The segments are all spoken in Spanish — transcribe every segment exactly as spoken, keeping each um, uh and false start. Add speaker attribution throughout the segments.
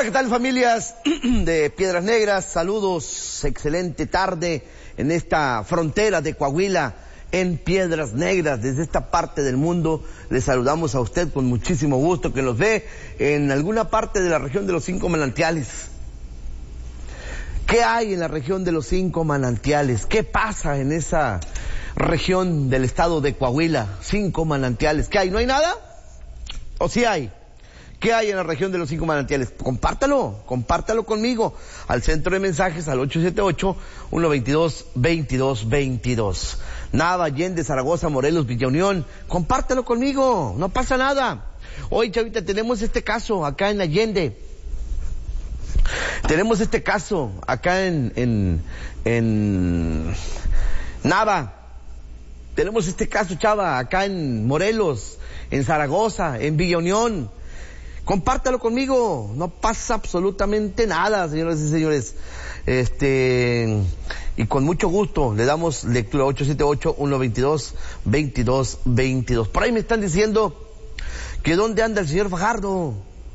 Speaker 1: Hola, ¿qué tal, familias de Piedras Negras? Saludos, excelente tarde en esta frontera de Coahuila, en Piedras Negras. Desde esta parte del mundo les saludamos a usted con muchísimo gusto, que nos ve en alguna parte de la región de los Cinco Manantiales. ¿Qué hay en la región de los Cinco Manantiales? ¿Qué pasa en esa región del estado de Coahuila? Cinco Manantiales. ¿Qué hay? ¿No hay nada? ¿O sí hay? ¿Qué hay en la región de los Cinco Manantiales? Compártalo, compártalo conmigo al centro de mensajes al ocho siete ocho, uno dos dos, dos dos dos dos. Nava, Allende, Zaragoza, Morelos, Villa Unión, compártalo conmigo, no pasa nada. Hoy, chavita, tenemos este caso acá en Allende. Tenemos este caso acá en, en, en Nava. Tenemos este caso, chava, acá en Morelos, en Zaragoza, en Villa Unión. Compártalo conmigo, no pasa absolutamente nada, señoras y señores. Este, y con mucho gusto le damos lectura ocho siete ocho, uno dos dos, dos dos dos dos. Por ahí me están diciendo que dónde anda el señor Fajardo.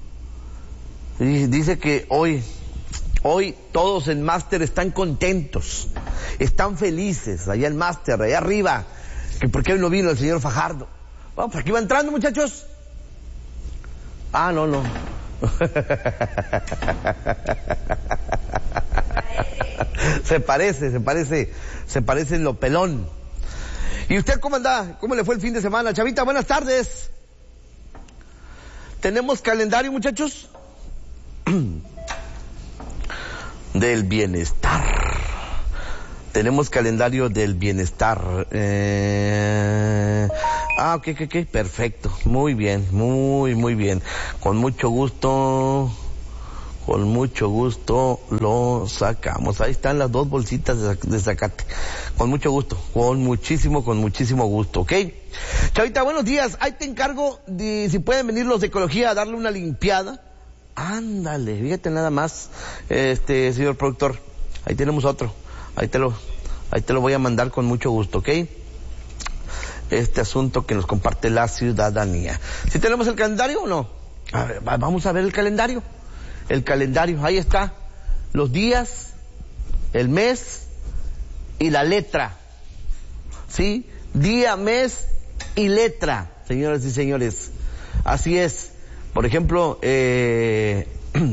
Speaker 1: Y dice que hoy, hoy todos en Máster están contentos, están felices, allá en Máster, allá arriba, que por qué hoy no vino el señor Fajardo. Vamos, por aquí va entrando, muchachos. Ah, no, no. Se parece, se parece, se parece en lo pelón. ¿Y usted cómo anda? ¿Cómo le fue el fin de semana? Chavita, buenas tardes. ¿Tenemos calendario, muchachos? Del bienestar. Tenemos calendario del bienestar. Eh... Ah, ok, ok, ok, perfecto. Muy bien, muy, muy bien. Con mucho gusto, con mucho gusto lo sacamos. Ahí están las dos bolsitas de, de zacate. Con mucho gusto, con muchísimo, con muchísimo gusto, ¿ok? Chavita, buenos días. Ahí te encargo de si pueden venir los de ecología a darle una limpiada. Ándale, fíjate nada más, este, señor productor. Ahí tenemos otro. Ahí te lo, ahí te lo voy a mandar con mucho gusto, ¿ok? Este asunto que nos comparte la ciudadanía. ¿Sí tenemos el calendario o no? A ver, vamos a ver el calendario. El calendario, ahí está. Los días, el mes y la letra. ¿Sí? Día, mes y letra, señoras y señores. Así es. Por ejemplo, eh,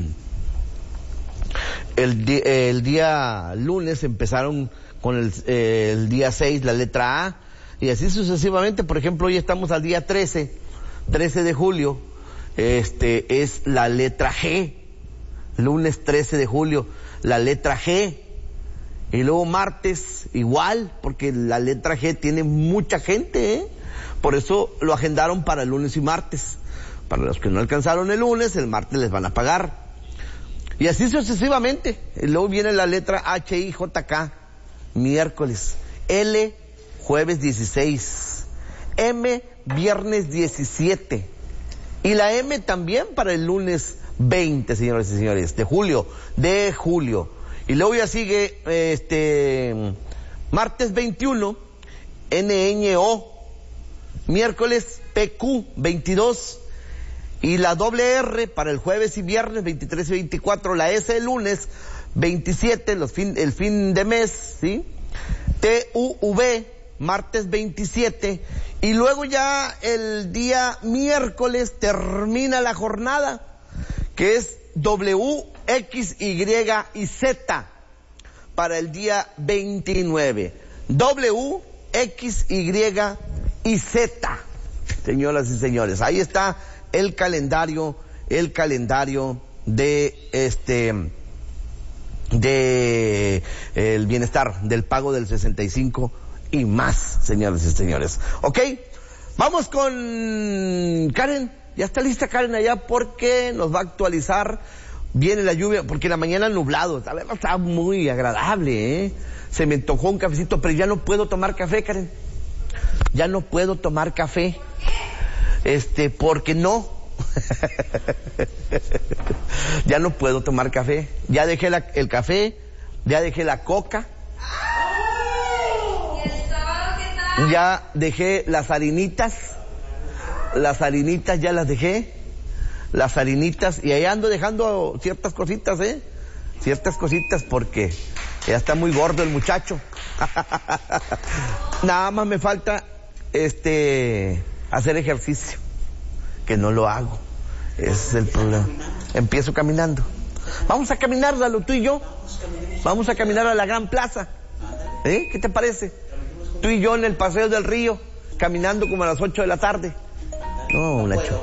Speaker 1: el, di el día lunes empezaron con el, eh, el día seis, la letra A. Y así sucesivamente. Por ejemplo, hoy estamos al día trece, trece de julio, este es la letra G, lunes trece de julio, la letra G, y luego martes igual, porque la letra G tiene mucha gente, ¿eh? Por eso lo agendaron para el lunes y martes. Para los que no alcanzaron el lunes, el martes les van a pagar. Y así sucesivamente. Y luego viene la letra H I J K, miércoles, L, jueves dieciséis, M, viernes diecisiete, y la M también para el lunes veinte, señores y señores, de julio, de julio. Y luego ya sigue, este, martes veintiuno, N Ñ O, miércoles P Q veintidós, y la doble R para el jueves y viernes veintitrés y veinticuatro, la S el lunes veintisiete, los fin, el fin de mes, ¿sí? T U V, martes veintisiete, y luego ya el día miércoles termina la jornada, que es W, X, Y y Z para el día veintinueve. W, X, Y y Z, señoras y señores. Ahí está el calendario, el calendario de este, de el bienestar, del pago del sesenta y cinco y más, señoras y señores. ¿Ok? Vamos con Karen. Ya está lista Karen allá porque nos va a actualizar. Viene la lluvia, porque la mañana nublado. A ver, está muy agradable, ¿eh? Se me antojó un cafecito, pero ya no puedo tomar café, Karen. Ya no puedo tomar café. Este, porque no. Ya no puedo tomar café. Ya dejé la, el café, ya dejé la coca. Ya dejé las harinitas, las harinitas ya las dejé, las harinitas, y ahí ando dejando ciertas cositas, ¿eh? Ciertas cositas porque ya está muy gordo el muchacho. Nada más me falta, este, hacer ejercicio, que no lo hago. Ese es el problema. Empiezo caminando. Vamos a caminar, Lalo, tú y yo. Vamos a caminar a la Gran Plaza. ¿Eh? ¿Qué te parece? Tú y yo en el Paseo del Río, caminando como a las ocho de la tarde. No, Nacho.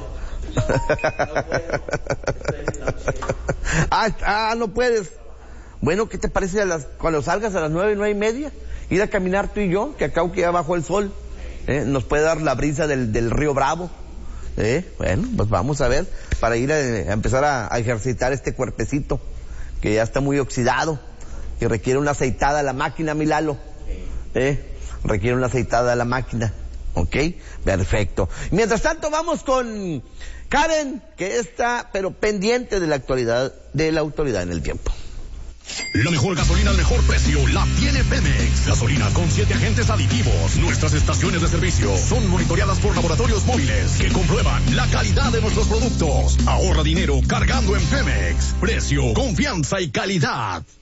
Speaker 1: ah, ah, no puedes. Bueno, ¿qué te parece a las, cuando salgas a las nueve, nueve y media? Ir a caminar tú y yo, que acá que ya bajó el sol. ¿Eh? Nos puede dar la brisa del, del río Bravo. ¿Eh? Bueno, pues vamos a ver, para ir a, a empezar a, a ejercitar este cuerpecito, que ya está muy oxidado, y requiere una aceitada a la máquina, mi Lalo. ¿Eh? Requiere una aceitada a la máquina. ¿Ok? Perfecto. Mientras tanto, vamos con Karen, que está, pero pendiente de la actualidad, de la autoridad en el tiempo.
Speaker 2: La mejor gasolina al mejor precio la tiene Pemex. Gasolina con siete agentes aditivos. Nuestras estaciones de servicio son monitoreadas por laboratorios móviles que comprueban la calidad de nuestros productos. Ahorra dinero cargando en Pemex. Precio, confianza y calidad.